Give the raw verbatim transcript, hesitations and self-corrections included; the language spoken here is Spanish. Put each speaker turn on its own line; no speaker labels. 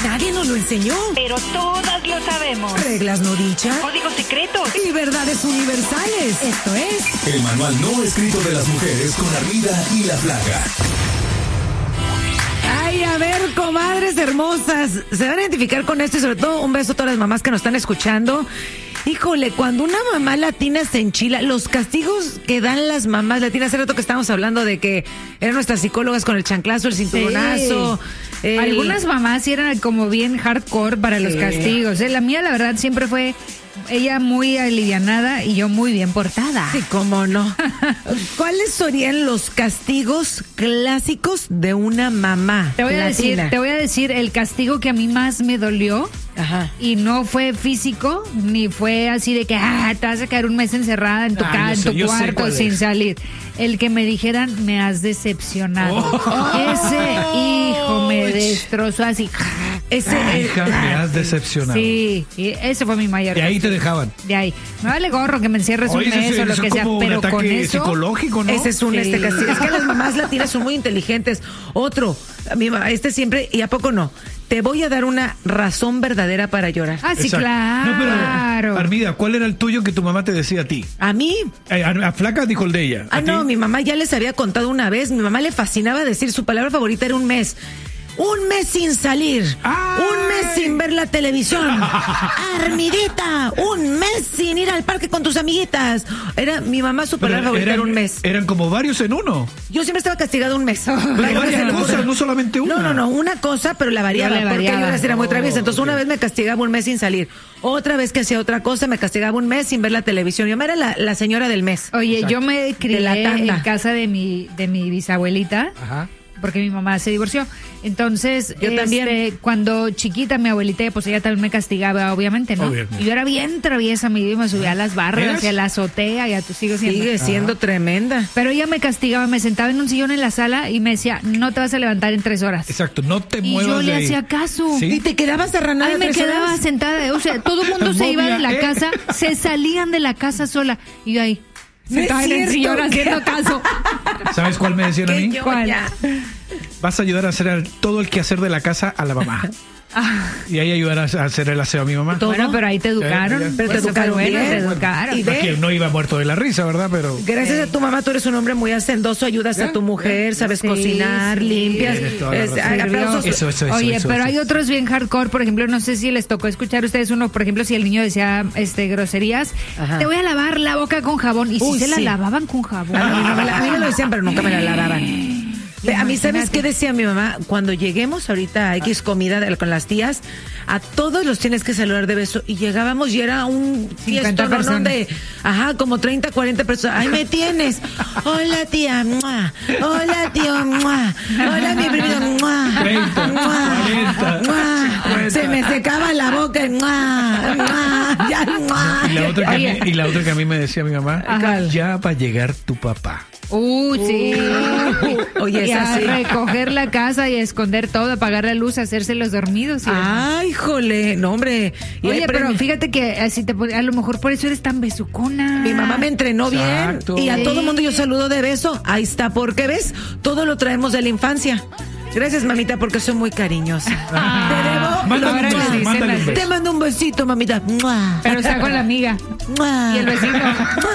Nadie nos lo enseñó.
Pero todas lo sabemos.
Reglas no dichas.
Códigos secretos.
Y verdades universales. Esto es...
El manual no escrito de las mujeres con Armida y la Flaca.
Ay, a ver, comadres hermosas, se van a identificar con esto y sobre todo un beso a todas las mamás que nos están escuchando. Híjole, cuando una mamá latina se enchila, los castigos que dan las mamás latinas, hace rato que estábamos hablando de que eran nuestras psicólogas con el chanclazo, el cinturonazo.
Sí.
El...
Algunas mamás sí eran como bien hardcore para sí. los castigos. ¿eh? La mía, la verdad, siempre fue ella muy alivianada y yo muy bien portada.
Sí, cómo no. ¿Cuáles serían los castigos clásicos de una mamá
Te voy a
latina?
decir, te voy a decir el castigo que a mí más me dolió.
Ajá.
Y no fue físico, ni fue así de que ah, te vas a quedar un mes encerrada en tu,
ah,
casa, en
sé,
tu cuarto sin
es.
salir. El que me dijeran, me has decepcionado.
Oh.
Ese hijo me destrozó así. Ese,
Ay, hija, me has decepcionado.
Sí, y ese fue mi mayor.
De ahí te dejaban.
De ahí. Me vale gorro que me encierres
Oye,
un mes
ese,
o lo
eso
que
es
sea,
como
pero
un ataque
con eso.
psicológico, ¿no?
Ese es un
Sí.
este castigo. Es que las mamás latinas son muy inteligentes. Otro, mi mamá, este siempre, ¿y a poco no? Te voy a dar una razón verdadera para llorar.
Ah, sí,
Exacto.
claro.
No, pero, Armida, ¿cuál era el tuyo que tu mamá te decía a ti?
A mí.
Eh, a, a Flaca dijo el de ella.
Ah,
¿A
no,
ti?
mi mamá ya les había contado una vez. Mi mamá le fascinaba decir, su palabra favorita era un mes. Un mes sin salir.
¡Ay!
Un mes sin ver la televisión. Armidita, un mes sin ir al parque con tus amiguitas. Era mi mamá, su
Pero
palabra favorita
eran,
era un mes.
Eran como varios en uno.
Yo siempre estaba castigada un mes.
Pero varias cosas, no solamente una.
No, no, no, una cosa, pero la variaba,
Yo le
porque
variaba.
yo era, era muy
Oh,
traviesa. Entonces,
okay.
una vez me castigaba un mes sin salir. Otra vez que hacía otra cosa, me castigaba un mes sin ver la televisión. Yo me era la, la señora del mes.
Oye,
Exacto.
yo me crié
De la tanda.
en casa de mi, de mi bisabuelita.
Ajá.
Porque mi mamá se divorció. Entonces,
Yo
este,
también.
cuando chiquita mi abuelita, pues ella también me castigaba, obviamente, ¿no?
Obviamente.
Y yo era bien traviesa, me iba y me subía a las barras,
¿Eres?
hacia la azotea, y a tu sigo siendo.
Sigue siendo
Ajá.
tremenda.
Pero ella me castigaba, me sentaba en un sillón en la sala y me decía, no te vas a levantar en tres horas.
Exacto, no te
Y
muevas
yo le
de ahí.
hacía caso.
¿Sí?
¿Y te quedabas arranada
Ay, me
tres
quedaba
horas?
sentada, o sea, todo el mundo se iba de la
Momia, ¿eh?
casa, se salían de la casa sola. Y yo ahí,
No es
sentada en el
cierto,
sillón
¿qué?
haciendo caso.
¿Sabes cuál me decían a
Que
mí?
yo
¿Cuál?
ya.
Vas a ayudar a hacer el- todo el quehacer de la casa a la mamá.
Ah,
Y ahí ayudarás a hacer el aseo a mi mamá.
Todo.
bueno, pero ahí te educaron.
Ya, ya.
Pero te
Eso fue
educaron
bueno,
bien.
te educaron.
Y ve-
Que no iba muerto de la risa, ¿verdad? Pero
Gracias a tu mamá, tú eres un hombre muy hacendoso, ayudas a tu mujer, sabes
Sí,
cocinar,
sí.
limpias.
Tienes toda la
Es-
razón.
aplausos.
Eso, eso, eso.
Oye,
eso,
pero
eso.
hay otros bien hardcore, por ejemplo, no sé si les tocó escuchar a ustedes uno, por ejemplo, si el niño decía este groserías,
Ajá.
te voy a lavar la boca con jabón. Y si
Uy,
se la
sí.
lavaban con jabón.
A mí, no me la- a mí me lo decían, pero nunca me la lavaban. Ve, A mí, ¿sabes qué decía mi mamá? Cuando lleguemos ahorita a X comida de- con las tías, a todos los tienes que saludar de beso. Y llegábamos y era un fiestón, ¿no?
personas.
De, ajá, como treinta, cuarenta personas. ¡Ay, me tienes! Hola, tía. ¡Mua! Hola, tío. ¡Mua! Hola, mi primito. ¡Mua!
treinta,
¡Mua!
cuarenta,
¡Mua!
cincuenta.
Se me secaba la boca. y ¡mua! ¡mua! Ya, ¡mua!
Y la, otra que a
Oye.
mí, y la otra que a mí me decía mi mamá,
Ajá.
ya va a llegar tu papá.
Uy, sí.
Oye,
y
es
a
así.
recoger la casa y a esconder todo, apagar la luz, hacerse los dormidos. y demás.
Ay, jole, no, hombre. Y
Oye,
hay
pero
premio.
fíjate que así te pon- a lo mejor por eso eres tan besucona.
Mi mamá me entrenó
Exacto.
bien y a
Sí.
todo mundo yo saludo de beso. Ahí está, porque ves, todo lo traemos de la infancia. Gracias, mamita, porque soy muy cariñosa.
Ah,
Te debo.
Mándale un
ahora le
beso,
dicen
mándale un
así.
beso.
Te mando un besito, mamita. ¡Mua!
Pero está con la amiga.
¡Mua!
Y el vecino.
¡Mua!